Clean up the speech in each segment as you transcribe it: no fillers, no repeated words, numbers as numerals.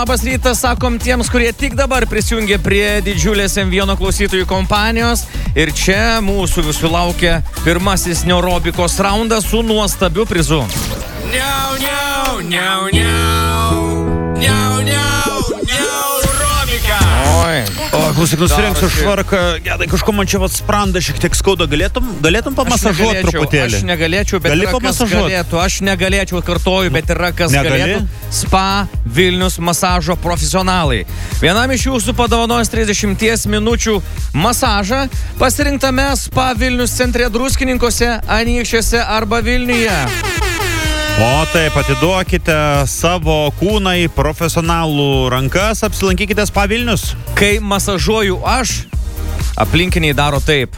Labas rytas, sakom tiems, kurie tik dabar prisijungė prie didžiulės M1 klausytojų kompanijos. Ir čia mūsų visų laukia pirmasis neurobikos raundas su nuostabiu prizu. Niau, niau, niau, niau, niau, niau, neurobika. Oi. O, klausyk, nusirenksiu švarką, gedai, kažko man čia sprandą šiek tiek skauda, galėtum pamasažuoti truputėlį? Aš negalėčiau, bet yra kas galėtų. Aš negalėčiau, kartoju, bet yra kas galėtų. Spa Vilnius masažo profesionalai. Vienam iš jūsų padovanos 30 minučių masažą pasirinktame Spa Vilnius centre Druskininkuose, Anykščiuose arba Vilniuje. O taip, atiduokite savo kūną į profesionalų rankas, apsilankykite Spa Vilnius. Kai masažuoju aš, aplinkiniai daro taip.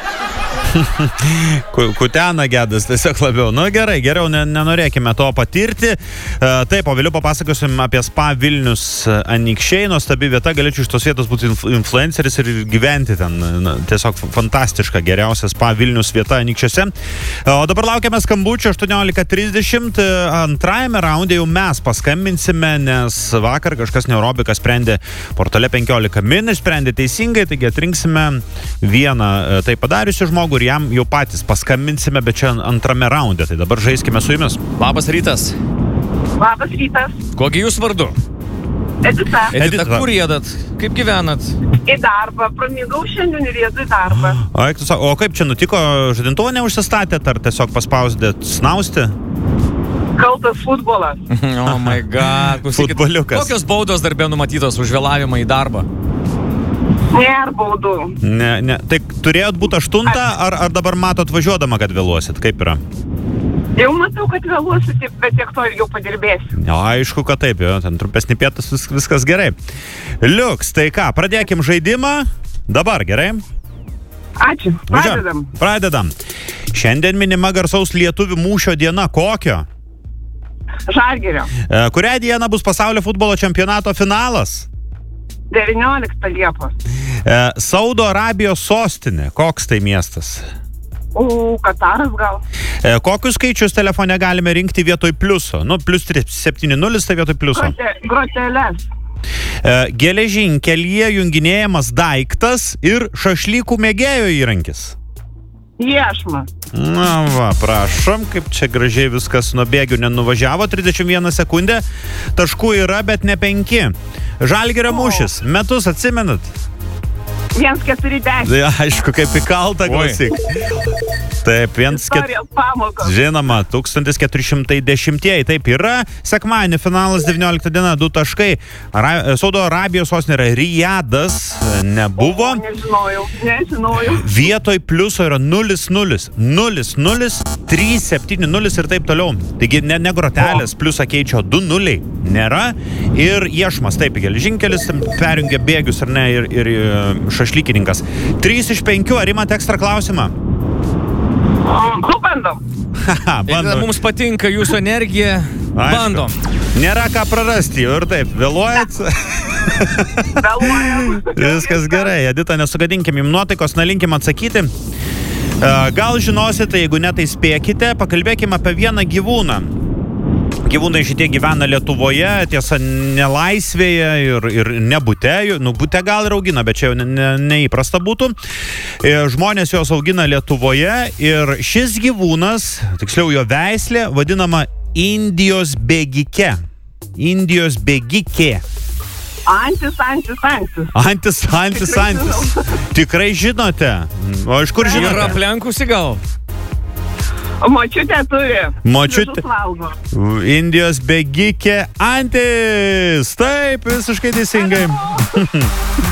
Kutena gedas tiesiog labiau. Nu gerai, geriau nenorėkime to patirti. Taip, o vėliau papasakosim apie Spa Vilnius Anykščiai. Nuostabi vieta, galėčiau iš tos vietos būti influenceris ir gyventi ten. Tiesiog fantastiška, geriausia Spa Vilnius vieta Anykščiuose. O dabar laukiame skambučio 18:30. Antrajame raunde jau mes paskambinsime, nes vakar kažkas neurobikas sprendė portale 15 min, sprendė teisingai, taigi atrinksime vieną tai padariusi žmogų ir jam jau patys paskambinsime, bet čia antrame raunde. Tai dabar žaiskime su jumis. Labas rytas. Labas rytas. Kokį jūs vardu? Edita. Edita, kur jėdat? Kaip gyvenat? Į darbą. Pramigau šiandien ir jėdu į darbą. O kaip čia nutiko? Žadintuvo neužsistatėt ar tiesiog paspausdėt snausti? Kaltas futbolas. Oh my god. Futboliukas. Kokios baudos darbė numatytos už vėlavimą į darbą? Nėra baudų. Ne. Tai turėjot būti 8 ar dabar matot važiuodama, kad vėluosit? Kaip yra? Jau matau, kad vėluosit, bet tiek to ilgiau padirbėsiu. Jo, aišku, kad taip, jo, ten trumpesnį pietus, viskas gerai. Liuks, tai ką, pradėkim žaidimą. Dabar, gerai? Ačiū. Pradedam. Šiandien minima garsaus lietuvių mūšio diena. Kokio? Žalgirio. Kurią dieną bus pasaulio futbolo čempionato finalas? 19 Liepos. Saudo Arabijos sostinė. Koks tai miestas? Kataras gal. Kokius skaičius telefone galime rinkti vietoj pliuso? Nu, plus 370 tai vietoj pliuso. Groteles. Geležinkelyje junginėjamas daiktas ir šašlykų mėgėjo įrankis. Iešmas. Na va, prašom, kaip čia gražiai viskas nuo bėgių nenuvažiavo. 31 sekundę. Taškų yra, bet ne 5. Žalgirio mūšis. Metus atsimenat? 1-4-10. Aišku, kaip įkalta, klausyk. Taip, 1-4. Žinoma, 1410. Taip yra. Sekmadienį finalas 19 diena, 2 taškai. Saudo Arabijos sostinė yra Rijadas. Nebuvo. Nežinojau. Vietoj pliuso yra 0-0. 0-0, 3-7-0 ir taip toliau. Taigi ne grotelės, pliusą keičia 2-0. Nėra. Ir iešmas, taip, geležinkelis perjungia bėgius ar ne ir šašlykininkas. 3 iš 5, ar imat ekstra klausimą? Bandom. Bandom. Mums patinka jūsų energija. Bandom. Nėra ką prarasti, jau ir taip. Vėluojat? Vėluojam. Viskas gerai. Edita, nesugadinkim jums nuotaikos, nelinkim atsakyti. Gal žinosite, jeigu ne, tai spėkite. Pakalbėkime apie vieną gyvūną. Gyvūnai šitie gyvena Lietuvoje, tiesa, nelaisvėje ir ne bute. Nu, bute gal ir augina, bet čia jau neįprasta būtų. Žmonės juos augina Lietuvoje ir šis gyvūnas, tiksliau jo veislė, vadinama Indijos bėgike. Indijos bėgikė. Antis. Tikrai žinote? O iš kur žinote? Yra aplenkusi gal? Močiutė turi. Močiutė. Indijos bėgikė antis. Taip, visiškai teisingai.